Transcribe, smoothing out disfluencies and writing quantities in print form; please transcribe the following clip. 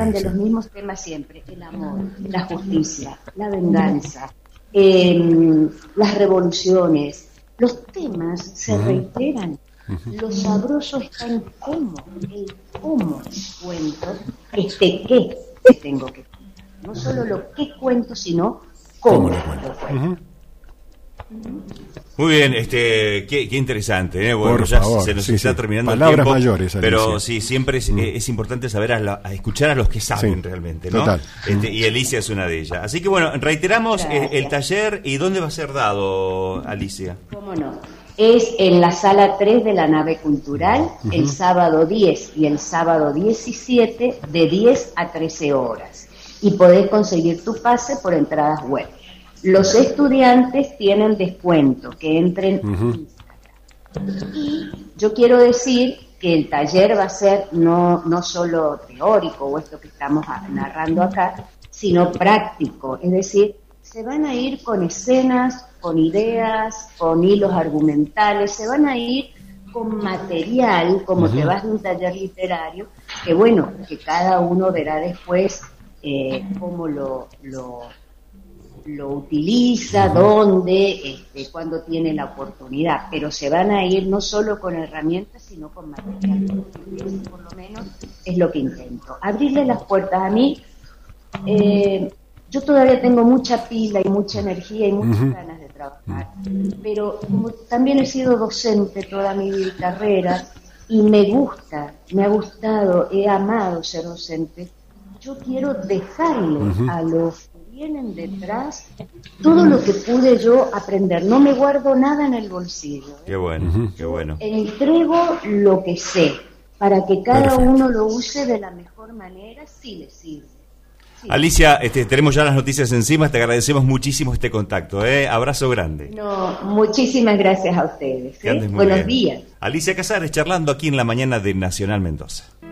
hablan de los mismos temas siempre: el amor, la justicia, la venganza, las revoluciones. Los temas se reiteran. Lo sabroso está en cómo cuento qué tengo que contar. No solo lo que cuento, sino cómo lo cuento. Muy bien, qué interesante, Bueno, por ya favor, se nos está terminando palabras el tiempo, mayores, Alicia. pero sí, siempre es importante saber a escuchar a los que saben realmente, ¿no? Total. Y Alicia es una de ellas. Así que bueno, reiteramos el taller. ¿Y dónde va a ser dado, Alicia? ¿Cómo no? Es en la sala 3 de la nave cultural, el sábado 10 y el sábado 17, de 10 a 13 horas. Y podés conseguir tu pase por entradas web. Los estudiantes tienen descuento, que entren en Instagram. Y yo quiero decir que el taller va a ser no solo teórico, o esto que estamos narrando acá, sino práctico. Es decir, se van a ir con escenas, con ideas, con hilos argumentales, se van a ir con material, como te vas de un taller literario, que bueno, que cada uno verá después cómo lo utiliza, dónde, cuándo tiene la oportunidad, pero se van a ir no solo con herramientas, sino con material. Eso por lo menos es lo que intento. Abrirle las puertas a mí. Yo todavía tengo mucha pila y mucha energía y muchas ganas de trabajar, pero como también he sido docente toda mi carrera y me ha gustado, he amado ser docente, yo quiero dejarle a los que vienen detrás todo lo que pude yo aprender. No me guardo nada en el bolsillo. Qué bueno, qué bueno. Entrego lo que sé para que cada uno lo use de la mejor manera, si le sirve. Sí. Alicia, tenemos ya las noticias encima, te agradecemos muchísimo este contacto, abrazo grande. No, muchísimas gracias a ustedes. Que andes muy Buenos bien. días. Alicia Casares charlando aquí en la mañana de Nacional Mendoza.